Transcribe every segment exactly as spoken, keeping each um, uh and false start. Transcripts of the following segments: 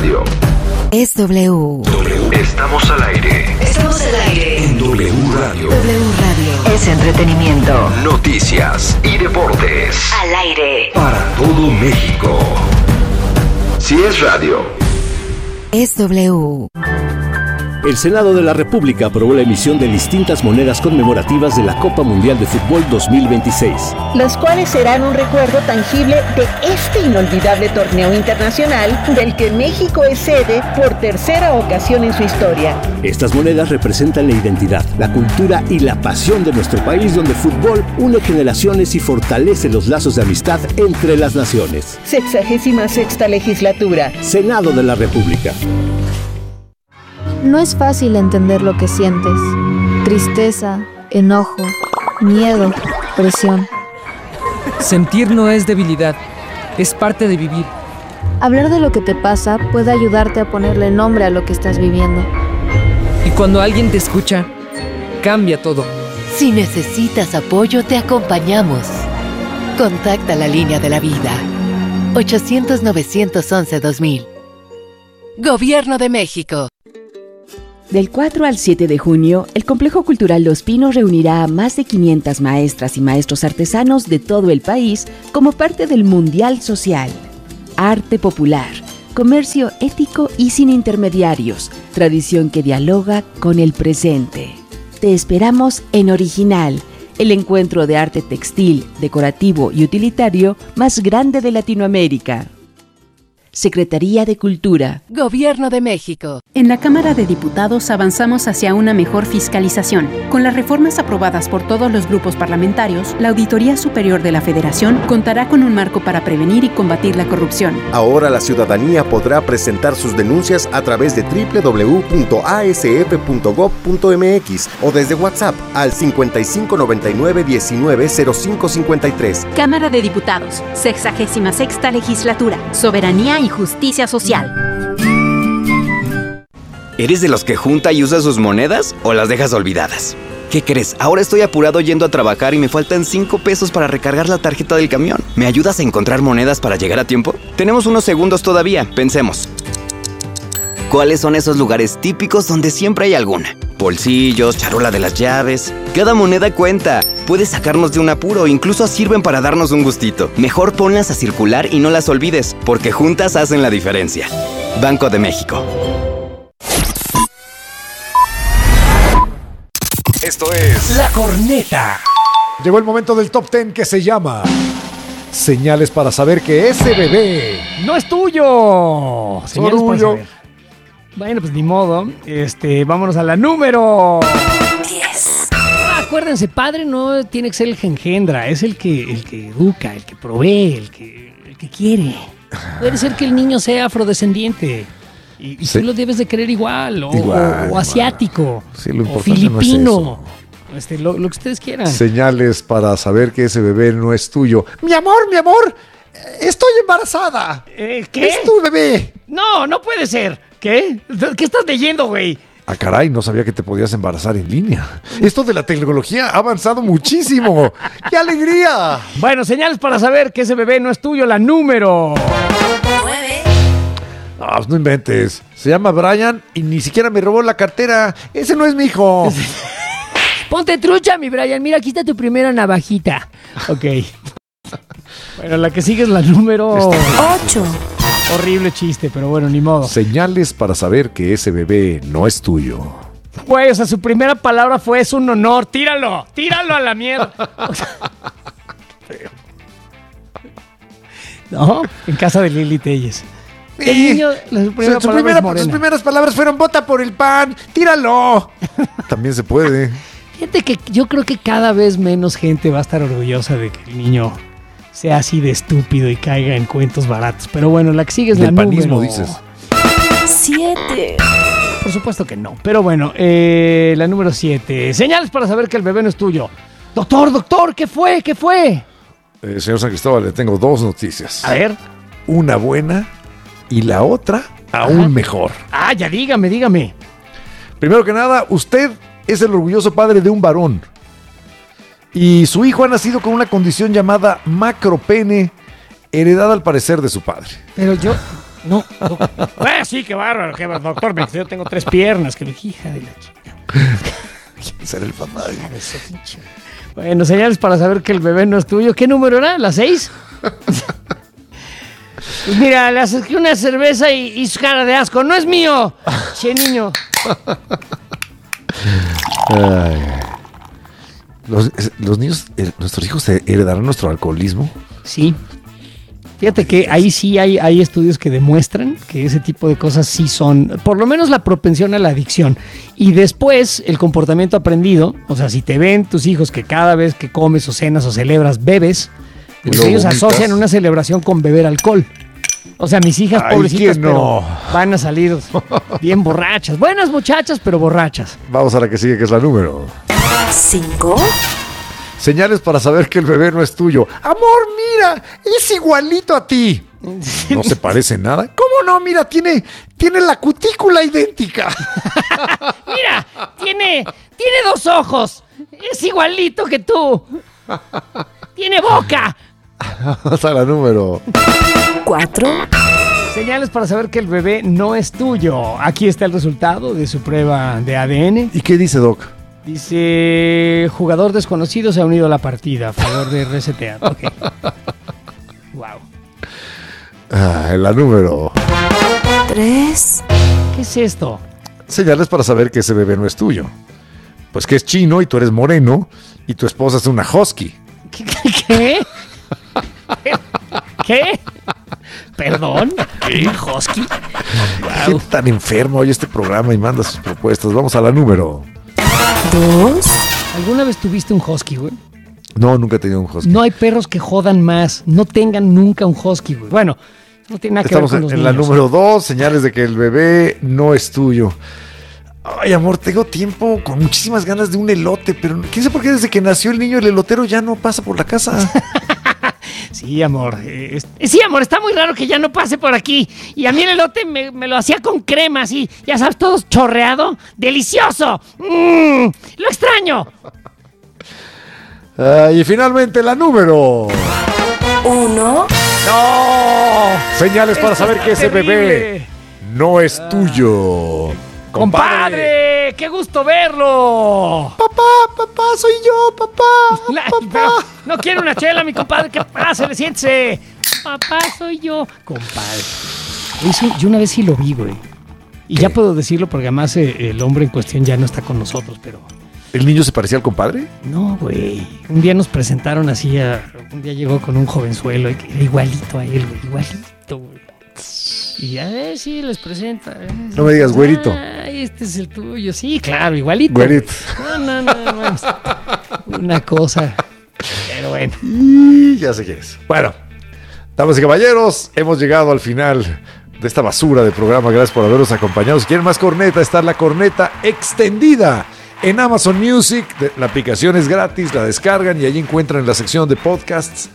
Radio. Es W. W. Estamos al aire. Estamos al aire. En W Radio. W Radio. Es entretenimiento. Noticias y deportes. Al aire. Para todo México. Si es radio. Es W. El Senado de la República aprobó la emisión de distintas monedas conmemorativas de la Copa Mundial de Fútbol dos mil veintiséis. Las cuales serán un recuerdo tangible de este inolvidable torneo internacional del que México es sede por tercera ocasión en su historia. Estas monedas representan la identidad, la cultura y la pasión de nuestro país, donde el fútbol une generaciones y fortalece los lazos de amistad entre las naciones. Sexagésima sexta legislatura. Senado de la República. No es fácil entender lo que sientes. Tristeza, enojo, miedo, presión. Sentir no es debilidad, es parte de vivir. Hablar de lo que te pasa puede ayudarte a ponerle nombre a lo que estás viviendo. Y cuando alguien te escucha, cambia todo. Si necesitas apoyo, te acompañamos. Contacta la línea de la vida. ochocientos, novecientos once, dos mil. Gobierno de México. Del cuatro al siete de junio, el Complejo Cultural Los Pinos reunirá a más de quinientas maestras y maestros artesanos de todo el país como parte del Mundial Social. Arte popular, comercio ético y sin intermediarios, tradición que dialoga con el presente. Te esperamos en Original, el encuentro de arte textil, decorativo y utilitario más grande de Latinoamérica. Secretaría de Cultura. Gobierno de México. En la Cámara de Diputados avanzamos hacia una mejor fiscalización. Con las reformas aprobadas por todos los grupos parlamentarios, la Auditoría Superior de la Federación contará con un marco para prevenir y combatir la corrupción. Ahora la ciudadanía podrá presentar sus denuncias a través de doble u doble u doble u punto a s f punto gob punto m x o desde WhatsApp al cincuenta y cinco noventa y nueve diecinueve cero cinco cincuenta y tres. Cámara de Diputados, sexagésima sexta legislatura, soberanía y justicia social. ¿Eres de los que junta y usa sus monedas o las dejas olvidadas? ¿Qué crees? Ahora estoy apurado yendo a trabajar y me faltan cinco pesos para recargar la tarjeta del camión. ¿Me ayudas a encontrar monedas para llegar a tiempo? Tenemos unos segundos todavía, pensemos. ¿Cuáles son esos lugares típicos donde siempre hay alguna? Bolsillos, charola de las llaves. Cada moneda cuenta. Puede sacarnos de un apuro, incluso sirven para darnos un gustito. Mejor ponlas a circular y no las olvides, porque juntas hacen la diferencia. Banco de México. Esto es La Corneta. Llegó el momento del top ten que se llama Señales para saber que ese bebé no es tuyo. Señales para tuyo. saber. Bueno, pues ni modo. Este, vámonos a la número diez. Ah, acuérdense, padre no tiene que ser el que engendra, es el que, el que educa, el que provee, el que, el que quiere. Puede ser que el niño sea afrodescendiente y, y sí. Tú lo debes de querer igual, o, igual, o, o asiático, sí, lo o filipino, no es este, lo, lo que ustedes quieran. Señales para saber que ese bebé no es tuyo. Mi amor, mi amor, estoy embarazada. Eh, ¿Qué? Es tu bebé. No, no puede ser. ¿Qué? ¿Qué estás leyendo, güey? Ah, caray, no sabía que te podías embarazar en línea. Esto de la tecnología ha avanzado muchísimo. ¡Qué alegría! Bueno, señales para saber que ese bebé no es tuyo, la número nueve. Ah, no inventes. Se llama Brian y ni siquiera me robó la cartera. Ese no es mi hijo. Ponte trucha, mi Brian. Mira, aquí está tu primera navajita. Ok. Bueno, la que sigue es la número ocho. Horrible chiste, pero bueno, ni modo. Señales para saber que ese bebé no es tuyo. Güey, o sea, su primera palabra fue es un honor. Tíralo, tíralo a la mierda. No, en casa de Lili Telles. El niño, la, su primera su, su primera, sus primeras palabras fueron vota por el pan, tíralo. También se puede. Fíjate que yo creo que cada vez menos gente va a estar orgullosa de que el niño sea así de estúpido y caiga en cuentos baratos. Pero bueno, la que sigue es la número... panismo, dices. siete. Por supuesto que no. Pero bueno, eh, la número siete. Señales para saber que el bebé no es tuyo. Doctor, doctor, ¿qué fue? ¿Qué fue? Eh, señor San Cristóbal, le tengo dos noticias. A ver. Una buena y la otra aún Ajá. mejor. Ah, ya dígame, dígame. Primero que nada, usted es el orgulloso padre de un varón. Y su hijo ha nacido con una condición llamada macropene, heredada al parecer de su padre. Pero yo, No, no. Ah, sí, qué bárbaro, qué bárbaro. Doctor, me, yo tengo tres piernas. Que me hija de la chica. ¿Quién será el papá? Bueno, señales para saber que el bebé no es tuyo. ¿Qué número era? ¿La seis? Pues mira, le acerqué una cerveza y, y su cara de asco. ¡No es mío! Che, niño. Ay. Los, los niños, eh, nuestros hijos heredarán nuestro alcoholismo. Sí. Fíjate que ahí sí hay, hay estudios que demuestran que ese tipo de cosas sí son, por lo menos la propensión a la adicción. Y después el comportamiento aprendido, o sea, si te ven tus hijos que cada vez que comes o cenas o celebras bebes, pues ellos vomitas. Asocian una celebración con beber alcohol. O sea, mis hijas, Ay, pobrecitas, no? pero van a salir bien borrachas. Buenas muchachas, pero borrachas. Vamos a la que sigue, que es la número cinco. Señales para saber que el bebé no es tuyo. Amor, mira, es igualito a ti. No se parece en nada. ¿Cómo no? Mira, tiene, tiene la cutícula idéntica. Mira, tiene, tiene dos ojos. Es igualito que tú. Tiene boca. Vamos a la número cuatro. Señales para saber que el bebé no es tuyo. Aquí está el resultado de su prueba de A D N. ¿Y qué dice, Doc? Dice, jugador desconocido se ha unido a la partida. A favor de resetear. Ok. Wow. Ah, la número tres. ¿Qué es esto? Señales para saber que ese bebé no es tuyo. Pues que es chino y tú eres moreno y tu esposa es una husky. ¿Qué? ¿Qué? ¿Qué? ¿Perdón? ¿Qué? ¿Husky? Wow. Gente tan enfermo oye este programa y manda sus propuestas. Vamos a la número dos. ¿Alguna vez tuviste un husky, güey? No, nunca he tenido un husky. No hay perros que jodan más. No tengan nunca un husky, güey. Bueno, no tiene nada que Estamos ver con los en niños. La número dos, señales de que el bebé no es tuyo. Ay, amor, tengo tiempo con muchísimas ganas de un elote, pero quién sabe por qué desde que nació el niño el elotero ya no pasa por la casa. Sí, amor. Eh, eh, sí, amor, está muy raro que ya no pase por aquí. Y a mí el elote me, me lo hacía con crema, así, ya sabes, todo chorreado. ¡Delicioso! ¡Mmm! ¡Lo extraño! Uh, y finalmente la número uno. ¡No! Señales para saber que ese bebé no es tuyo. ¡Compadre! ¡Qué gusto verlo! Papá, papá, soy yo, papá, La, papá. No quiero una chela, mi compadre. ¿Qué pasa? Le siéntese. Papá, soy yo. Compadre. Eso, yo una vez sí lo vi, güey. Y ¿qué? Ya puedo decirlo porque además eh, el hombre en cuestión ya no está con nosotros, pero... ¿El niño se parecía al compadre? No, güey. Un día nos presentaron así a... Un día llegó con un jovenzuelo y era igualito a él, güey. Igualito, güey. Y a ver si les presenta. No me digas, güerito. Ay, este es el tuyo. Sí, claro, igualito. Güerito. No, no, no, no. Una cosa. Pero bueno. Y ya sé quién es. Bueno, damas y caballeros, hemos llegado al final de esta basura de programa. Gracias por habernos acompañado. Si quieren más corneta, está la corneta extendida en Amazon Music. La aplicación es gratis, la descargan y allí encuentran en la sección de podcasts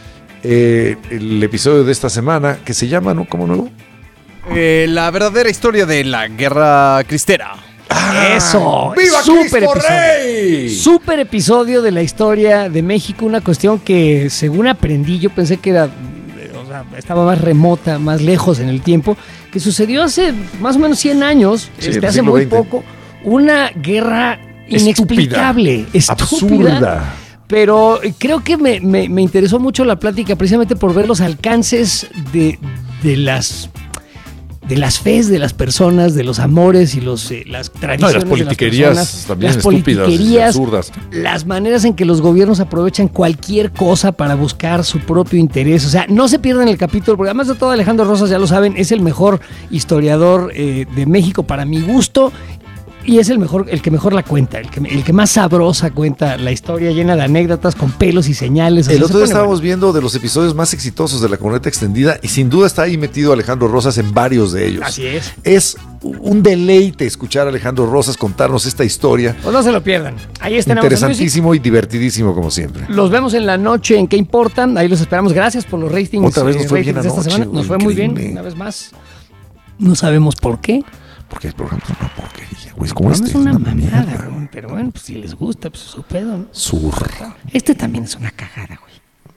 eh, el episodio de esta semana que se llama, ¿no? ¿Cómo nuevo? Eh, la verdadera historia de la guerra cristera. Ah, eso. ¡Viva super Cristo episodio. Rey! Super episodio de la historia de México. Una cuestión que, según aprendí, yo pensé que era, o sea, estaba más remota, más lejos en el tiempo, que sucedió hace más o menos cien años, sí, este, hace muy veinte. Poco. Una guerra inexplicable, estúpida, estúpida absurda. Pero creo que me, me, me interesó mucho la plática precisamente por ver los alcances de, de las... de las fes de las personas, de los amores y los eh, las tradiciones, no, las politiquerías de las personas, también las estúpidas politiquerías, y absurdas, las maneras en que los gobiernos aprovechan cualquier cosa para buscar su propio interés. O sea, no se pierdan el capítulo, porque además de todo Alejandro Rosas, ya lo saben, es el mejor historiador eh, de México para mi gusto. Y es el mejor, el que mejor la cuenta, el que, el que más sabrosa cuenta la historia, llena de anécdotas, con pelos y señales. El otro día estábamos bueno. viendo de los episodios más exitosos de la corneta extendida y sin duda está ahí metido Alejandro Rosas en varios de ellos. Así es. Es un deleite escuchar a Alejandro Rosas contarnos esta historia. Pues no se lo pierdan. Ahí está. Interesantísimo y divertidísimo como siempre. Los vemos en la noche en ¿Qué importan? Ahí los esperamos. Gracias por los ratings. Otra vez nos fue bien de esta anoche, semana. Nos fue muy bien, una vez más. No sabemos por qué. Porque el programa es una porquería, güey. Como este es una, una mamada, güey. Pero bueno, pues si les gusta, pues su pedo, ¿no? Surra. Este también es una cagada, güey.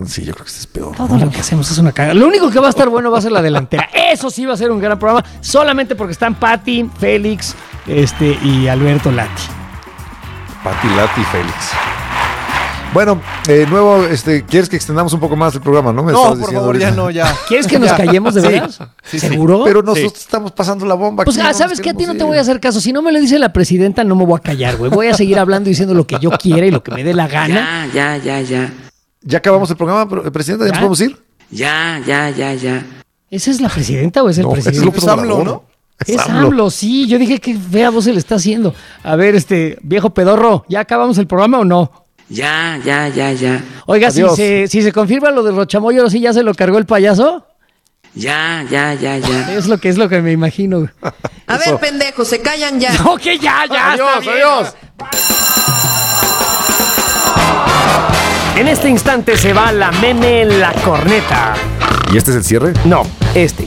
Sí, yo creo que este es peor. Todo lo que hacemos es una cagada. Lo único que va a estar bueno va a ser la delantera. Eso sí va a ser un gran programa, solamente porque están Pati, Félix este, y Alberto Lati. Pati, Lati, Félix. Bueno, eh, nuevo, este, ¿quieres que extendamos un poco más el programa, no? Me no, por favor, ya no, ya. ¿Quieres que nos callemos de veras? Sí, ¿Seguro? Sí. Pero nosotros sí. estamos pasando la bomba. Pues, ah, ¿sabes qué? A ti no te voy a hacer caso. Si no me lo dice la presidenta, no me voy a callar, güey. Voy a seguir hablando y diciendo lo que yo quiera y lo que me dé la gana. Ya, ya, ya, ya. ¿Ya acabamos el programa, presidenta? ¿Ya, ¿Ya nos podemos ir? Ya, ya, ya, ya. ¿Esa es la presidenta o es el no, presidente? Es AMLO, ¿no? Es AMLO, sí. Yo dije que fea voz se le está haciendo. A ver, este, viejo pedorro, ¿ya acabamos el programa o no? Ya, ya, ya, ya. Oiga, si se, si se confirma lo de Rochamoyo, ¿sí ya se lo cargó el payaso? Ya, ya, ya, ya. Es lo que es lo que me imagino. A ver, pendejos, se callan ya. No, que ya, ya. Adiós, adiós. En este instante se va la meme la corneta. ¿Y este es el cierre? No, este.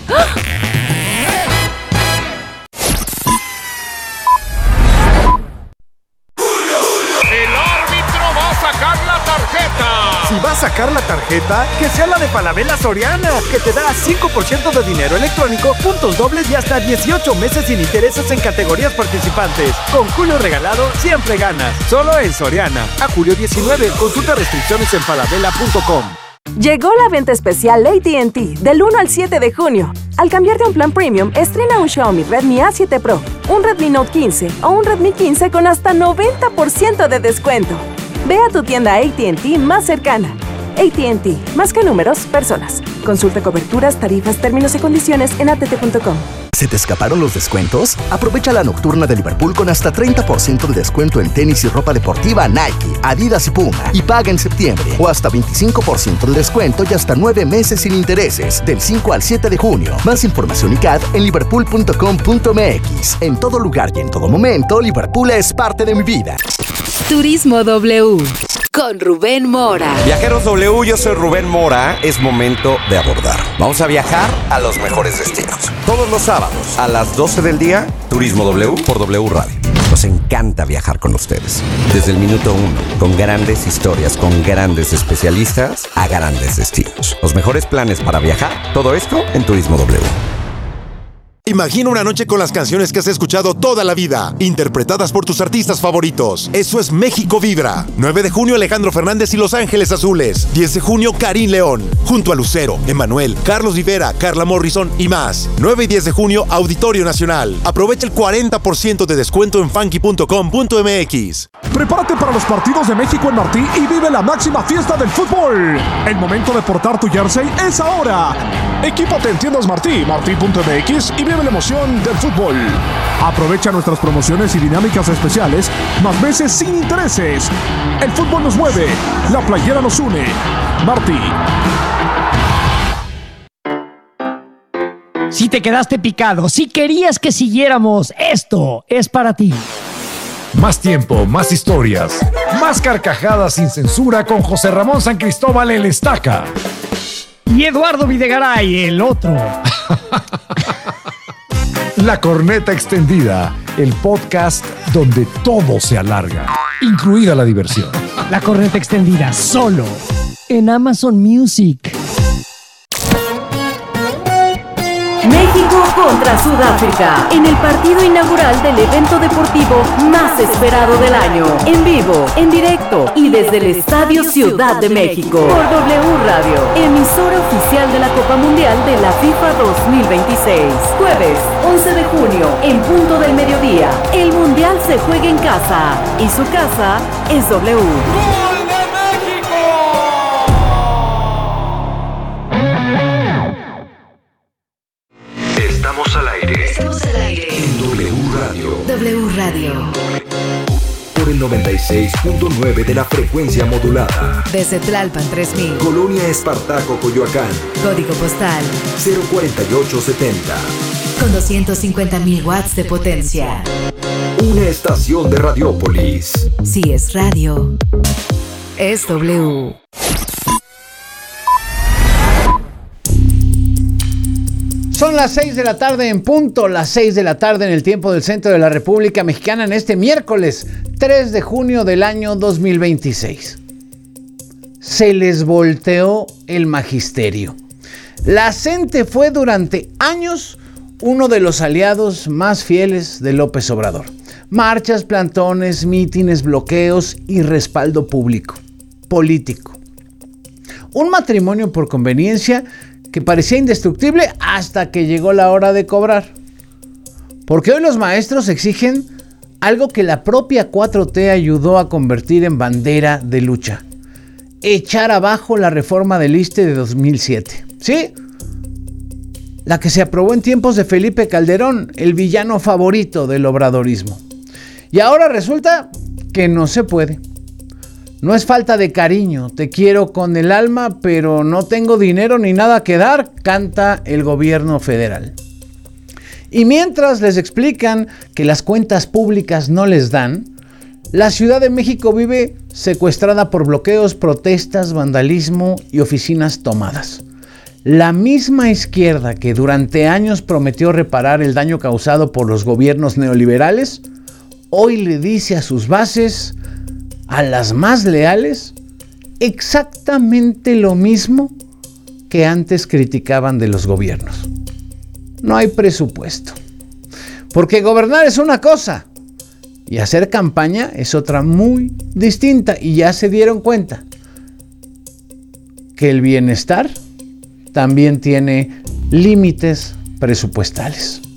Si va a sacar la tarjeta, que sea la de Falabella Soriana, que te da cinco por ciento de dinero electrónico, puntos dobles y hasta dieciocho meses sin intereses en categorías participantes. Con Julio regalado, siempre ganas. Solo en Soriana. A julio diecinueve, consulta restricciones en falabella punto com. Llegó la venta especial A T and T del uno al siete de junio. Al cambiar de un plan premium, estrena un Xiaomi Redmi A siete Pro, un Redmi Note quince o un Redmi quince con hasta noventa por ciento de descuento. Ve a tu tienda A T and T más cercana. A T and T, más que números, personas. Consulta coberturas, tarifas, términos y condiciones en a t t punto com. ¿Se te escaparon los descuentos? Aprovecha la nocturna de Liverpool con hasta treinta por ciento de descuento en tenis y ropa deportiva Nike, Adidas y Puma. Y paga en septiembre. O hasta veinticinco por ciento de descuento y hasta nueve meses sin intereses. Del cinco al siete de junio. Más información y C A D en liverpool punto com punto m x. En todo lugar y en todo momento, Liverpool es parte de mi vida. Turismo W con Rubén Mora. Viajeros W, yo soy Rubén Mora. Es momento de abordar. Vamos a viajar a los mejores destinos. Todos los sábados a las doce del día, Turismo W por W Radio. Nos encanta viajar con ustedes. Desde el minuto uno, con grandes historias, con grandes especialistas a grandes destinos. Los mejores planes para viajar, todo esto en Turismo W. Imagina una noche con las canciones que has escuchado toda la vida, interpretadas por tus artistas favoritos. Eso es México Vibra. nueve de junio, Alejandro Fernández y Los Ángeles Azules. diez de junio, Karim León. Junto a Lucero, Emmanuel, Carlos Rivera, Carla Morrison y más. nueve y diez de junio, Auditorio Nacional. Aprovecha el cuarenta por ciento de descuento en funky punto com punto m x. Prepárate para los partidos de México en Martí y vive la máxima fiesta del fútbol. El momento de portar tu jersey es ahora. Equípate en tiendas Martí, martí punto m x y vive la emoción del fútbol. Aprovecha nuestras promociones y dinámicas especiales, más meses sin intereses. El fútbol nos mueve, la playera nos une. Martí. Si te quedaste picado, si querías que siguiéramos, esto es para ti. Más tiempo, más historias, más carcajadas sin censura con José Ramón San Cristóbal el Estaca. Y Eduardo Videgaray, el otro. La Corneta Extendida, el podcast donde todo se alarga, incluida la diversión. La Corneta Extendida, solo en Amazon Music. México contra Sudáfrica, en el partido inaugural del evento deportivo más esperado del año. En vivo, en directo y desde el Estadio Ciudad de México. Por W Radio, emisora oficial de la Copa Mundial de la FIFA dos mil veintiséis. Jueves, once de junio, en punto del mediodía. El Mundial se juega en casa y su casa es W. Estamos al aire. Estamos al aire. En W Radio. W Radio. Por el noventa y seis punto nueve de la frecuencia modulada. Desde Tlalpan tres mil. Colonia Espartaco, Coyoacán. Código postal cero cuarenta y ocho setenta. Con doscientos cincuenta mil watts de potencia. Una estación de Radiópolis. Si es radio, es W. Son las seis de la tarde en punto, las seis de la tarde en el tiempo del centro de la República Mexicana en este miércoles tres de junio del año dos mil veintiséis. se les volteó el magisterio. La CENTE fue durante años uno de los aliados más fieles de López Obrador. Marchas, plantones, mítines, bloqueos y respaldo público, político. Un matrimonio por conveniencia que parecía indestructible hasta que llegó la hora de cobrar. Porque hoy los maestros exigen algo que la propia cuatro T ayudó a convertir en bandera de lucha. Echar abajo la reforma del ISSSTE de dos mil siete. ¿Sí? La que se aprobó en tiempos de Felipe Calderón, el villano favorito del obradorismo. Y ahora resulta que no se puede. No es falta de cariño, te quiero con el alma, pero no tengo dinero ni nada que dar, canta el gobierno federal. Y mientras les explican que las cuentas públicas no les dan, la Ciudad de México vive secuestrada por bloqueos, protestas, vandalismo y oficinas tomadas. La misma izquierda que durante años prometió reparar el daño causado por los gobiernos neoliberales, hoy le dice a sus bases, a las más leales, exactamente lo mismo que antes criticaban de los gobiernos. No hay presupuesto. Porque gobernar es una cosa y hacer campaña es otra muy distinta. Y ya se dieron cuenta que el bienestar también tiene límites presupuestales.